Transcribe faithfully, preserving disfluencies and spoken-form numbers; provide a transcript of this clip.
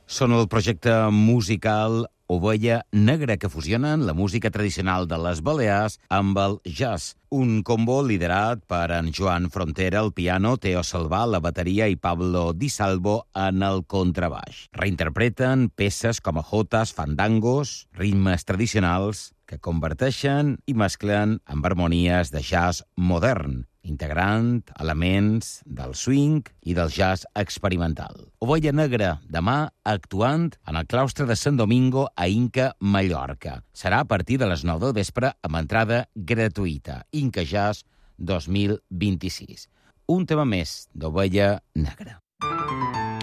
Són el projecte musical Ovella Negra, que fusionen la música tradicional de les Balears amb el jazz. Un combo liderat per en Joan Frontera al piano, Teo Salvà a la bateria i Pablo Di Salvo en el contrabaix. Reinterpreten peces com a jotes, fandangos, ritmes tradicionals que converteixen i mesclen amb harmonies de jazz modern, integrant elements del swing i del jazz experimental. Ovella Negra, demà actuant en el claustre de Sant Domingo a Inca, Mallorca. Serà a partir de les nou del vespre amb entrada gratuïta. Inca Jazz dos mil vint-i-sis. Un tema més d'Ovella Negra.